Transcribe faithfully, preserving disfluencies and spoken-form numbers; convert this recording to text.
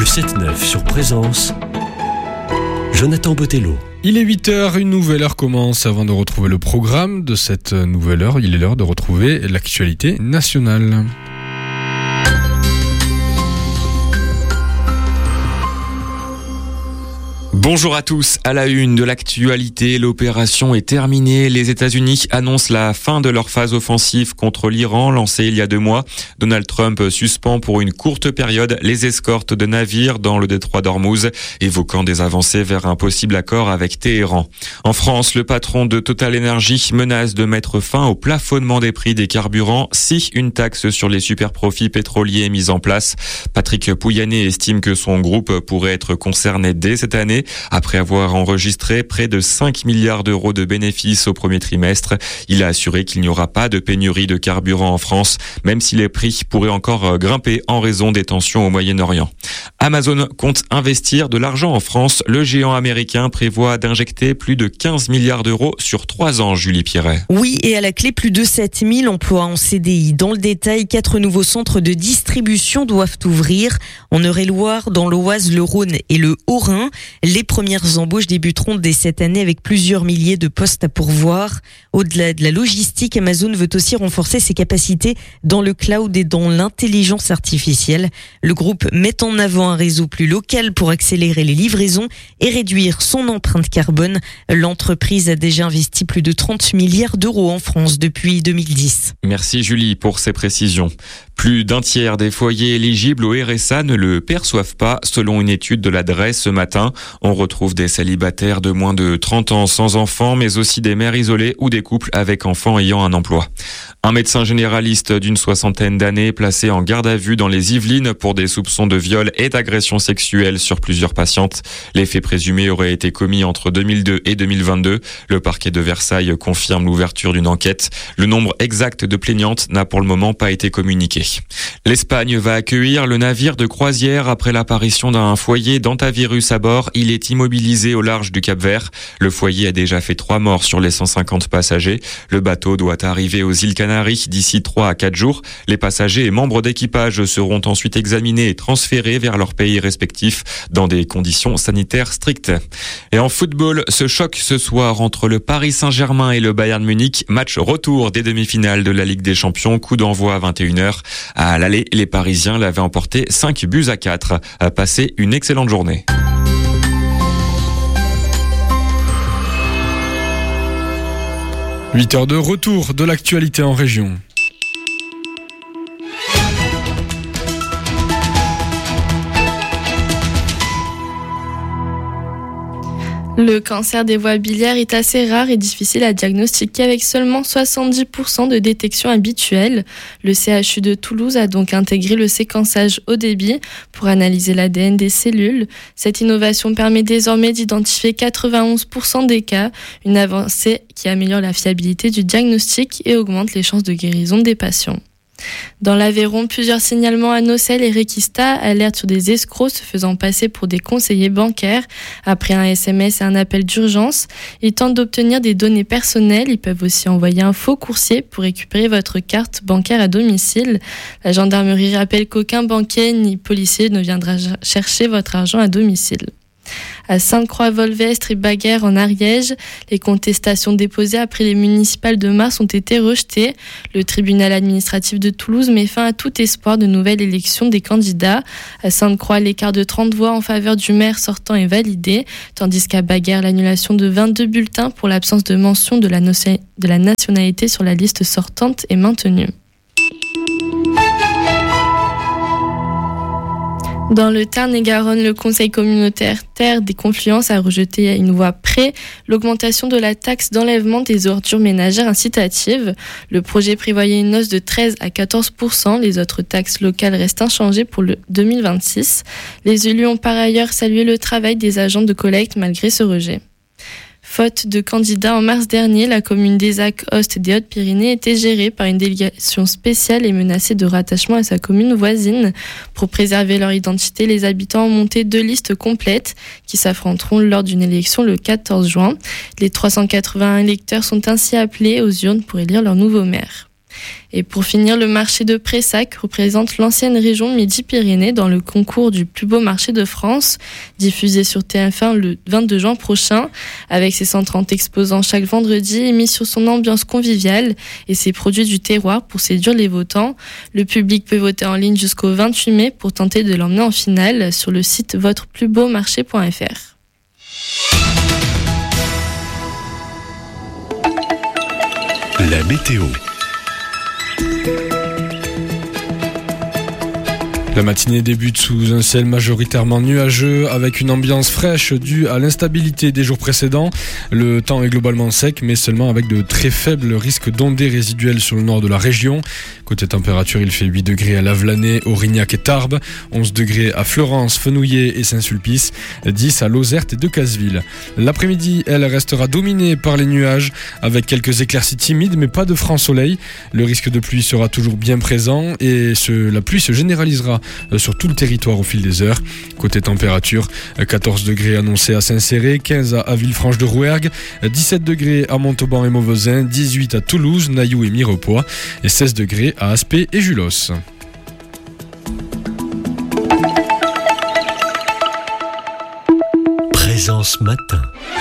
Le sept neuf sur Présence, Jonathan Botello. Il est huit heures, une nouvelle heure commence. Avant de retrouver le programme de cette nouvelle heure, il est l'heure de retrouver l'actualité nationale. Bonjour à tous. À la une de l'actualité, l'opération est terminée. Les États-Unis annoncent la fin de leur phase offensive contre l'Iran lancée il y a deux mois. Donald Trump suspend pour une courte période les escortes de navires dans le détroit d'Ormuz, évoquant des avancées vers un possible accord avec Téhéran. En France, le patron de Total Energy menace de mettre fin au plafonnement des prix des carburants si une taxe sur les superprofits pétroliers est mise en place. Patrick Pouyanné estime que son groupe pourrait être concerné dès cette année, après avoir enregistré près de cinq milliards d'euros de bénéfices au premier trimestre. Il a assuré qu'il n'y aura pas de pénurie de carburant en France, même si les prix pourraient encore grimper en raison des tensions au Moyen-Orient. Amazon compte investir de l'argent en France. Le géant américain prévoit d'injecter plus de quinze milliards d'euros sur trois ans, Julie Pierret. Oui, et à la clé, plus de sept mille emplois en C D I. Dans le détail, quatre nouveaux centres de distribution doivent ouvrir en Eure-et-Loir, dans l'Oise, le Rhône et le Haut-Rhin. Les premières embauches débuteront dès cette année avec plusieurs milliers de postes à pourvoir. Au-delà de la logistique, Amazon veut aussi renforcer ses capacités dans le cloud et dans l'intelligence artificielle. Le groupe met en avant un réseau plus local pour accélérer les livraisons et réduire son empreinte carbone. L'entreprise a déjà investi plus de trente milliards d'euros en France depuis deux mille dix. Merci Julie pour ces précisions. Plus d'un tiers des foyers éligibles au R S A ne le perçoivent pas, selon une étude de l'adresse ce matin. On retrouve des célibataires de moins de trente ans sans enfants, mais aussi des mères isolées ou des couples avec enfants ayant un emploi. Un médecin généraliste d'une soixantaine d'années placé en garde à vue dans les Yvelines pour des soupçons de viol et d'agression sexuelle sur plusieurs patientes. Les faits présumés auraient été commis entre deux mille deux et deux mille vingt-deux. Le parquet de Versailles confirme l'ouverture d'une enquête. Le nombre exact de plaignantes n'a pour le moment pas été communiqué. L'Espagne va accueillir le navire de croisière après l'apparition d'un foyer d'hantavirus à bord. Il est immobilisé au large du Cap-Vert. Le foyer a déjà fait trois morts sur les cent cinquante passagers. Le bateau doit arriver aux îles Canaries d'ici trois à quatre jours. Les passagers et membres d'équipage seront ensuite examinés et transférés vers leurs pays respectifs dans des conditions sanitaires strictes. Et en football, ce choc ce soir entre le Paris Saint-Germain et le Bayern Munich. Match retour des demi-finales de la Ligue des Champions. Coup d'envoi à vingt et une heures. À l'aller, les Parisiens l'avaient emporté cinq buts à quatre. À passer une excellente journée. huit heures de retour de l'actualité en région. Le cancer des voies biliaires est assez rare et difficile à diagnostiquer avec seulement soixante-dix pour cent de détection habituelle. Le C H U de Toulouse a donc intégré le séquençage haut débit pour analyser l'A D N des cellules. Cette innovation permet désormais d'identifier quatre-vingt-onze pour cent des cas, une avancée qui améliore la fiabilité du diagnostic et augmente les chances de guérison des patients. Dans l'Aveyron, plusieurs signalements à Nocelles et Requista alertent sur des escrocs se faisant passer pour des conseillers bancaires. Après un S M S et un appel d'urgence, ils tentent d'obtenir des données personnelles. Ils peuvent aussi envoyer un faux coursier pour récupérer votre carte bancaire à domicile. La gendarmerie rappelle qu'aucun banquier ni policier ne viendra chercher votre argent à domicile. À Sainte-Croix-Volvestre et Baguères en Ariège, les contestations déposées après les municipales de mars ont été rejetées. Le tribunal administratif de Toulouse met fin à tout espoir de nouvelle élection des candidats. À Sainte-Croix, l'écart de trente voix en faveur du maire sortant est validé, tandis qu'à Baguères, l'annulation de vingt-deux bulletins pour l'absence de mention de la, notion- de la nationalité sur la liste sortante est maintenue. Dans le Tarn-et-Garonne, le conseil communautaire Terre des Confluences a rejeté à une voix près l'augmentation de la taxe d'enlèvement des ordures ménagères incitative. Le projet prévoyait une hausse de treize à quatorze pour cent. Les autres taxes locales restent inchangées pour le deux mille vingt-six. Les élus ont par ailleurs salué le travail des agents de collecte malgré ce rejet. Faute de candidats en mars dernier, la commune d'Aizac, Ost et des Hautes-Pyrénées était gérée par une délégation spéciale et menacée de rattachement à sa commune voisine. Pour préserver leur identité, les habitants ont monté deux listes complètes qui s'affronteront lors d'une élection le quatorze juin. Les trois cent quatre-vingt-un électeurs sont ainsi appelés aux urnes pour élire leur nouveau maire. Et pour finir, le marché de Pressac représente l'ancienne région Midi-Pyrénées dans le concours du plus beau marché de France, diffusé sur T F un le vingt-deux juin prochain, avec ses cent trente exposants chaque vendredi et mis sur son ambiance conviviale et ses produits du terroir pour séduire les votants. Le public peut voter en ligne jusqu'au vingt-huit mai pour tenter de l'emmener en finale sur le site votre plus beau marché point f r. La météo. La matinée débute sous un ciel majoritairement nuageux avec une ambiance fraîche due à l'instabilité des jours précédents. Le temps est globalement sec mais seulement avec de très faibles risques d'ondées résiduelles sur le nord de la région. Côté température, il fait huit degrés à Lavelanet, Aurignac et Tarbes, onze degrés à Fleurance, Fenouillet et Saint-Sulpice, dix à Lozerte et Decazeville. L'après-midi, elle restera dominée par les nuages avec quelques éclaircies timides mais pas de franc soleil. Le risque de pluie sera toujours bien présent et ce, la pluie se généralisera sur tout le territoire au fil des heures. Côté température, quatorze degrés annoncés à Saint-Céré, quinze à Villefranche-de-Rouergue, dix-sept degrés à Montauban et Mauvesin, dix-huit à Toulouse, Nailloux et Mirepoix et seize degrés à Aspet et Julos. Présence matin.